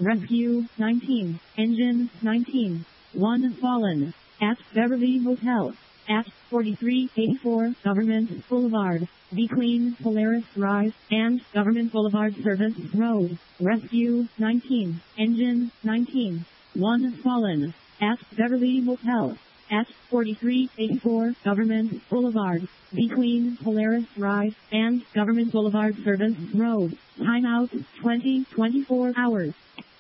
Rescue 19. Engine 19. 1 fallen. At Beverly Hotel. At 4384 Government Boulevard. Be Clean, Polaris Rise, and Government Boulevard Service Road. Rescue 19. Engine 19. 1 fallen. At Beverly Hotel. At 4384 Government Boulevard. Be Clean, Polaris Rise, and Government Boulevard Service Road. Timeout 24 hours.